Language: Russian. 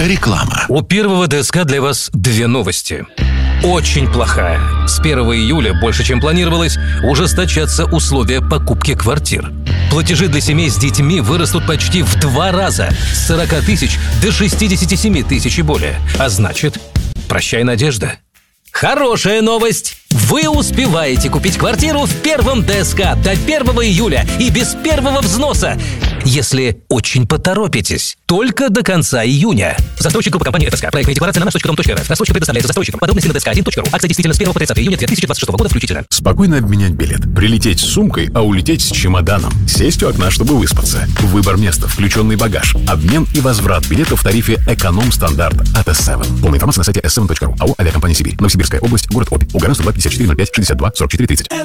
Реклама. У первого ДСК для вас две новости. Очень плохая. С 1 июля, больше чем планировалось, ужесточатся условия покупки квартир. Платежи для семей с детьми вырастут почти в 2 раза, с 40 тысяч до 67 тысяч и более. А значит, прощай, надежда. Хорошая новость! Вы успеваете купить квартиру в первом ДСК до 1 июля и без первого взноса, если очень поторопитесь. Только до конца июня. Застройщик группы компании ДСК. Проектная декларация на nаш.com.rf. Рассрочка предоставляется застройщикам. Подробности на dsk1.ru. Акция действительно с 1 по 30 июня 2026 года включительно. Спокойно обменять билет. Прилететь с сумкой, а улететь с чемоданом. Сесть у окна, чтобы выспаться. Выбор места, включенный багаж. Обмен и возврат билетов в тарифе «Эконом-стандарт» от S7. Полная информация на сайте s7.ru. АО «Авиакомпания Сибирь». Новосибирская область, город Обь. УГРН 102 54 05 62 44 30.